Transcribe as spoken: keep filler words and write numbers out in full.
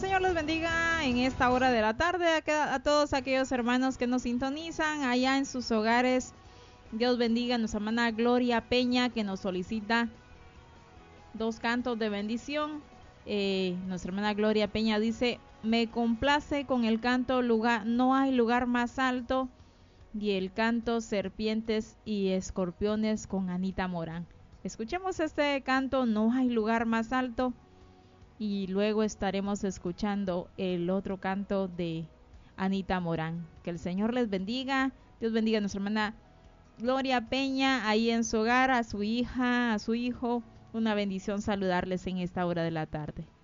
Señor les bendiga en esta hora de la tarde a, a todos aquellos hermanos que nos sintonizan allá en sus hogares. Dios bendiga a nuestra hermana Gloria Peña, que nos solicita dos cantos de bendición. Eh, nuestra hermana Gloria Peña dice: me complace con el canto lugar, no hay lugar más alto, y el canto Serpientes y Escorpiones con Anita Morán. Escuchemos este canto, No hay lugar más alto, y luego estaremos escuchando el otro canto de Anita Morán. Que el Señor les bendiga. Dios bendiga a nuestra hermana Gloria Peña ahí en su hogar, a su hija, a su hijo. Una bendición saludarles en esta hora de la tarde.